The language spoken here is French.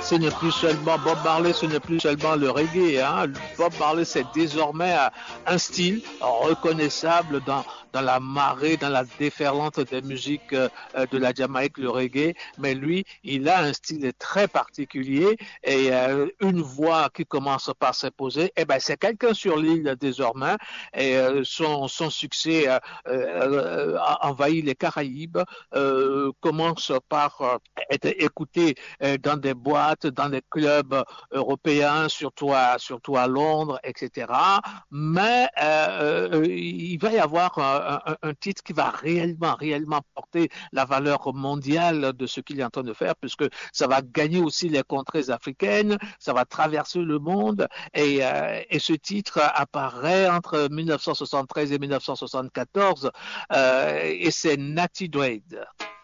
ce n'est plus seulement Bob Marley, ce n'est plus seulement le reggae. Hein. Bob Marley, c'est désormais un style reconnaissable dans la marée, dans la déferlante des musiques de la Jamaïque, le reggae. Mais lui, il a un style très particulier et une voix qui commence par s'imposer. Eh ben, c'est quelqu'un sur l'île désormais et son succès envahit les Caraïbes, commence par être écouté dans des boîtes, dans des clubs européens, surtout à Londres, etc. Mais il va y avoir un titre qui va réellement porter la valeur mondiale de ce qu'il est en train de faire, puisque ça va gagner aussi les contrées africaines, ça va traverser le monde, et ce titre apparaît entre 1973 et 1974, et c'est Natty Dread.